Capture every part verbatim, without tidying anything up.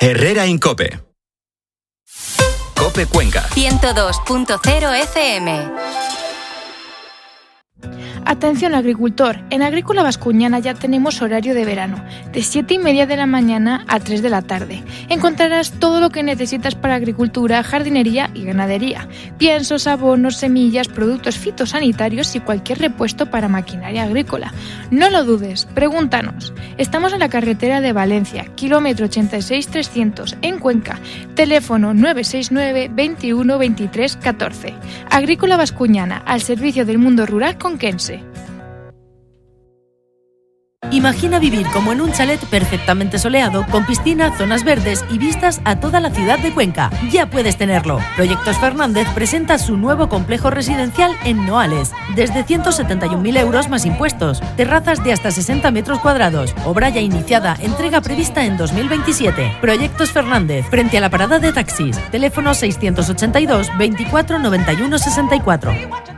Herrera Incope. Cope Cuenca. ciento dos punto cero F M. Atención agricultor, en Agrícola Bascuñana ya tenemos horario de verano, de siete y media de la mañana a tres de la tarde. Encontrarás todo lo que necesitas para agricultura, jardinería y ganadería. Piensos, abonos, semillas, productos fitosanitarios y cualquier repuesto para maquinaria agrícola. No lo dudes, pregúntanos. Estamos en la carretera de Valencia, kilómetro ochenta y seis trescientos, en Cuenca. Teléfono nueve seis nueve, veintiuno, veintitrés, catorce. Agrícola Bascuñana, al servicio del mundo rural conquense. Imagina vivir como en un chalet perfectamente soleado, con piscina, zonas verdes y vistas a toda la ciudad de Cuenca. Ya puedes tenerlo. Proyectos Fernández presenta su nuevo complejo residencial en Noales, desde ciento setenta y un mil euros más impuestos. Terrazas de hasta sesenta metros cuadrados. Obra ya iniciada, entrega prevista en dos mil veintisiete. Proyectos Fernández, frente a la parada de taxis. Teléfono seiscientos ochenta y dos, veinticuatro, noventa y uno, sesenta y cuatro.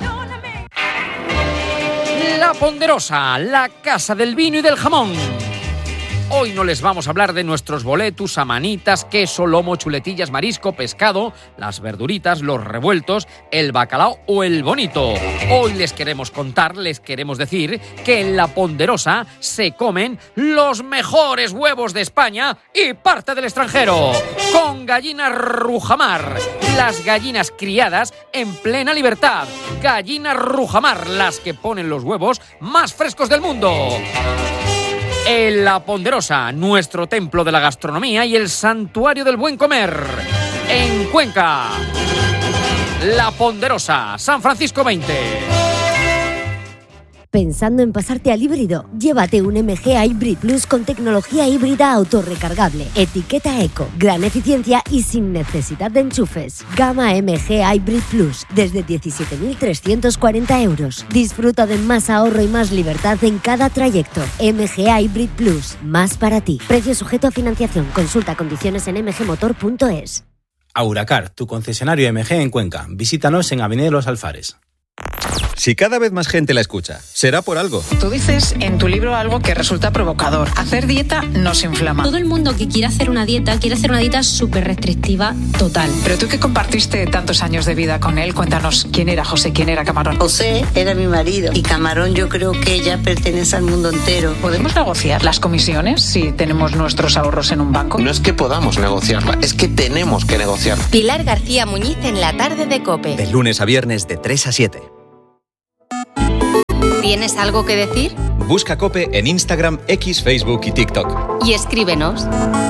La Ponderosa, la casa del vino y del jamón. Hoy no les vamos a hablar de nuestros boletus, amanitas, queso, lomo, chuletillas, marisco, pescado, las verduritas, los revueltos, el bacalao o el bonito. Hoy les queremos contar, les queremos decir que en La Ponderosa se comen los mejores huevos de España y parte del extranjero. Con gallina Rujamar, las gallinas criadas en plena libertad. Gallina Rujamar, las que ponen los huevos más frescos del mundo. En La Ponderosa, nuestro templo de la gastronomía y el santuario del buen comer. En Cuenca, La Ponderosa, San Francisco veinte. ¿Pensando en pasarte al híbrido? Llévate un M G Hybrid Plus con tecnología híbrida autorrecargable, etiqueta eco, gran eficiencia y sin necesidad de enchufes. Gama M G Hybrid Plus, desde diecisiete mil trescientos cuarenta euros. Disfruta de más ahorro y más libertad en cada trayecto. M G Hybrid Plus, más para ti. Precio sujeto a financiación. Consulta condiciones en m g motor punto es. Auracar, tu concesionario M G en Cuenca. Visítanos en Avenida de los Alfares. Si cada vez más gente la escucha, será por algo. Tú dices en tu libro algo que resulta provocador. Hacer dieta nos inflama. Todo el mundo que quiere hacer una dieta, quiere hacer una dieta súper restrictiva, total. Pero tú que compartiste tantos años de vida con él, cuéntanos quién era José, quién era Camarón. José era mi marido y Camarón yo creo que ya pertenece al mundo entero. ¿Podemos negociar las comisiones si tenemos nuestros ahorros en un banco? No es que podamos negociarla, es que tenemos que negociar. Pilar García Muñiz en la tarde de COPE. De lunes a viernes de tres a siete. ¿Tienes algo que decir? Busca COPE en Instagram, X, Facebook y TikTok. Y escríbenos.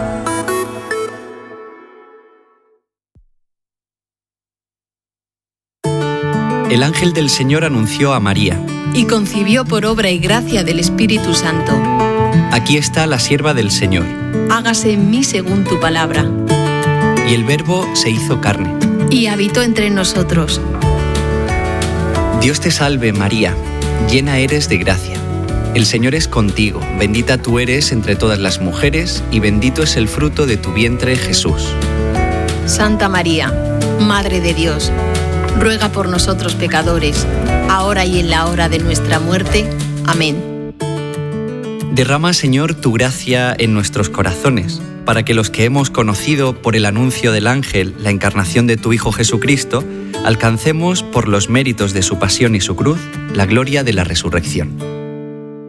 El ángel del Señor anunció a María. Y concibió por obra y gracia del Espíritu Santo. Aquí está la sierva del Señor. Hágase en mí según tu palabra. Y el Verbo se hizo carne. Y habitó entre nosotros. Dios te salve, María. Llena eres de gracia. El Señor es contigo, bendita tú eres entre todas las mujeres, y bendito es el fruto de tu vientre, Jesús. Santa María, Madre de Dios, ruega por nosotros pecadores, ahora y en la hora de nuestra muerte. Amén. Derrama, Señor, tu gracia en nuestros corazones, para que los que hemos conocido por el anuncio del ángel la encarnación de tu Hijo Jesucristo, alcancemos, por los méritos de su pasión y su cruz, la gloria de la resurrección.